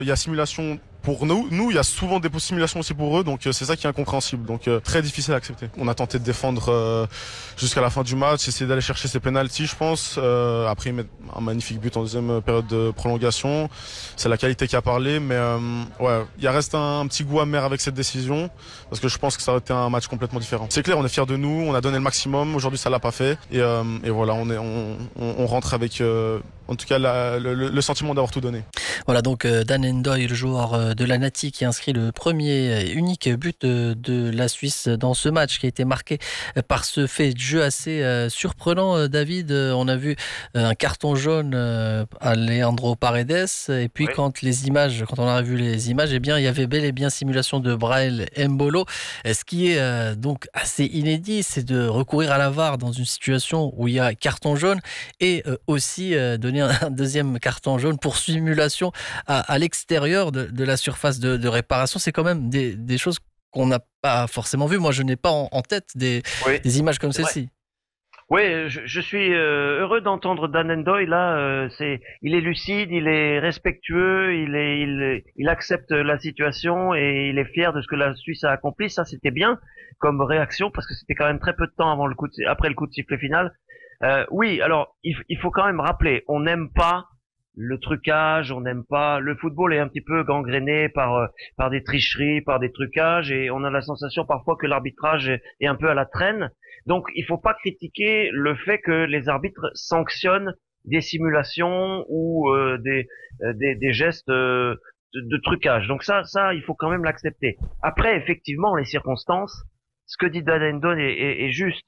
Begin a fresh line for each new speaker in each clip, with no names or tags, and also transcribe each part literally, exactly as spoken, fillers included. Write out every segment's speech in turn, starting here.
Il y a simulation pour nous, nous, il y a souvent des simulations aussi pour eux, donc euh, c'est ça qui est incompréhensible, donc euh, très difficile à accepter. On a tenté de défendre euh, jusqu'à la fin du match, essayer d'aller chercher ses pénaltys, je pense. Euh, après, ils mettent un magnifique but en deuxième période de prolongation. C'est la qualité qui a parlé, mais euh, ouais, il y a reste un, un petit goût amer avec cette décision, parce que je pense que ça aurait été un match complètement différent. C'est clair, on est fiers de nous, on a donné le maximum. Aujourd'hui, ça l'a pas fait, et, euh, et voilà, on est, on, on, on rentre avec, euh, en tout cas, la, le, le sentiment d'avoir tout donné.
Voilà donc euh, Dan N'Doye, le joueur euh, de la Nati, qui a inscrit le premier et unique but de, de la Suisse dans ce match, qui a été marqué par ce fait de jeu assez euh, surprenant. Euh, David, euh, on a vu euh, un carton jaune euh, à Leandro Paredes, et puis
Oui.
quand les images, quand on a vu les images, eh bien il y avait bel et bien simulation de Brahim Embolo. Ce qui est euh, donc assez inédit, c'est de recourir à la V A R dans une situation où il y a carton jaune, et euh, aussi euh, donner un, un deuxième carton jaune pour simulation à, à l'extérieur de, de la surface de, de réparation. C'est quand même des, des choses qu'on n'a pas forcément vues. Moi, je n'ai pas en, en tête des,
Oui,
des images comme
c'est vrai.
celle-ci.
Oui, je, je suis euh, heureux d'entendre Dan N'Doye là. Euh, c'est, il est lucide, il est respectueux, il est, il, il accepte la situation et il est fier de ce que la Suisse a accompli. Ça, c'était bien comme réaction parce que c'était quand même très peu de temps avant le coup de, après le coup de sifflet final. Euh, oui, alors il, il faut quand même rappeler, on n'aime pas le trucage, on n'aime pas le football est un petit peu gangréné par euh, par des tricheries, par des trucages, et on a la sensation parfois que l'arbitrage est, est un peu à la traîne. Donc il faut pas critiquer le fait que les arbitres sanctionnent des simulations ou euh, des, euh, des des gestes euh, de, de trucage. Donc ça ça il faut quand même l'accepter. Après effectivement les circonstances, ce que dit Dan N'Doye est, est, est juste.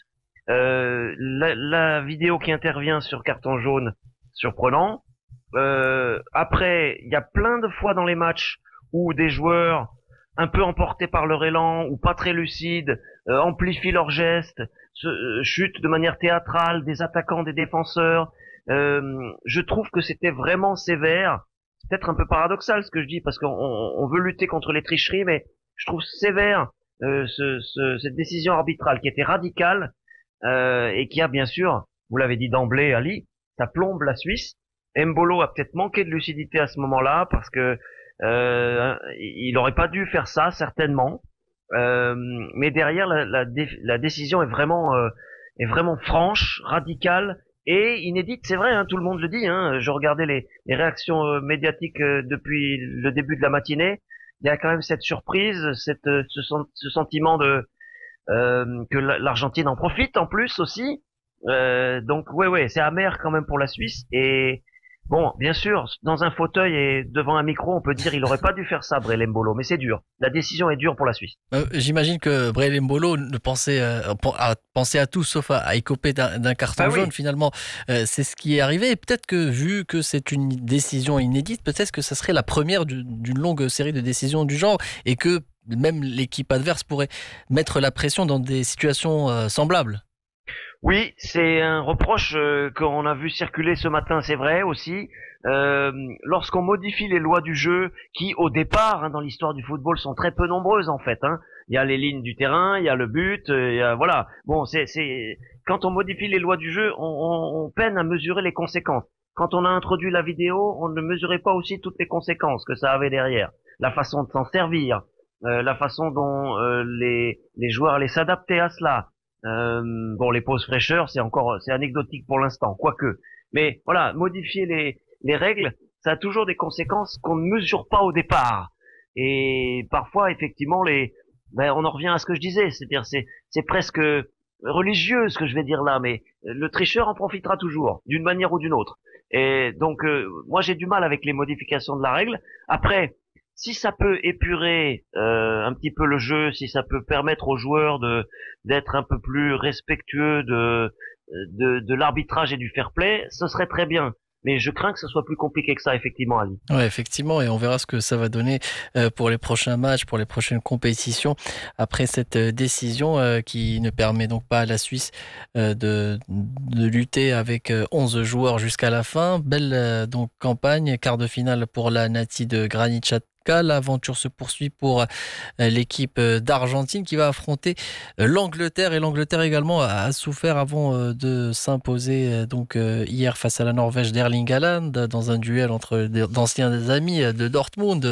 Euh, la, la vidéo qui intervient sur carton jaune, surprenant. Euh, après, il y a plein de fois dans les matchs où des joueurs un peu emportés par leur élan ou pas très lucides euh, amplifient leurs gestes, se, euh, chutent de manière théâtrale, des attaquants, des défenseurs. Euh, je trouve que c'était vraiment sévère. C'est peut-être un peu paradoxal ce que je dis parce qu'on on veut lutter contre les tricheries, mais je trouve sévère euh, ce, ce, cette décision arbitrale qui était radicale euh, et qui a bien sûr, vous l'avez dit d'emblée, Ali, ça plombe la Suisse. Embolo a peut-être manqué de lucidité à ce moment-là parce que euh, il n'aurait pas dû faire ça certainement. Euh, mais derrière la, la, dé- la décision est vraiment euh, est vraiment franche, radicale et inédite. C'est vrai, hein, tout le monde le dit. Hein, je regardais les, les réactions euh, médiatiques euh, depuis le début de la matinée. Il y a quand même cette surprise, cette euh, ce, sen- ce sentiment de euh, que la- l'Argentine en profite en plus aussi. Euh, donc ouais ouais, c'est amer quand même pour la Suisse. Et bon, bien sûr, dans un fauteuil et devant un micro, on peut dire il aurait pas dû faire ça, Brahim Embolo, mais c'est dur. La décision est dure pour la Suisse.
Euh, j'imagine que Brahim Embolo ne pensait, euh, à, pensait à tout sauf à, à écoper d'un, d'un carton
Bah
jaune.
oui.
Finalement, euh, c'est ce qui est arrivé. Et peut-être que, vu que c'est une décision inédite, peut-être que ça serait la première du- d'une longue série de décisions du genre, et que même l'équipe adverse pourrait mettre la pression dans des situations euh, semblables.
Oui, c'est un reproche euh, qu'on a vu circuler ce matin, c'est vrai aussi. Euh, lorsqu'on modifie les lois du jeu, qui au départ, hein, dans l'histoire du football, sont très peu nombreuses en fait. Hein. Il y a les lignes du terrain, il y a le but, euh, il y a, voilà. Bon, c'est, c'est quand on modifie les lois du jeu, on, on, on peine à mesurer les conséquences. Quand on a introduit la vidéo, on ne mesurait pas aussi toutes les conséquences que ça avait derrière, la façon de s'en servir, euh, la façon dont euh, les, les joueurs allaient s'adapter à cela. Euh, bon, les pauses fraîcheurs, c'est encore, c'est anecdotique pour l'instant, quoique. Mais voilà, modifier les, les règles, ça a toujours des conséquences qu'on ne mesure pas au départ. Et parfois, effectivement, les, ben, on en revient à ce que je disais, c'est-à-dire, c'est, c'est presque religieux ce que je vais dire là, mais le tricheur en profitera toujours, d'une manière ou d'une autre. Et donc, euh, moi, j'ai du mal avec les modifications de la règle. Après, si ça peut épurer euh, un petit peu le jeu, si ça peut permettre aux joueurs de d'être un peu plus respectueux de de, de l'arbitrage et du fair play, ce serait très bien. Mais je crains que ce soit plus compliqué que ça, effectivement, Ali.
Ouais, effectivement, et on verra ce que ça va donner euh, pour les prochains matchs, pour les prochaines compétitions, après cette euh, décision euh, qui ne permet donc pas à la Suisse euh, de, de lutter avec euh, onze joueurs jusqu'à la fin. Belle euh, donc campagne, quart de finale pour la Nati de Granit cas, l'aventure se poursuit pour l'équipe d'Argentine qui va affronter l'Angleterre. Et l'Angleterre également a souffert avant de s'imposer donc hier face à la Norvège d'Erling Haaland dans un duel entre d'anciens amis de Dortmund.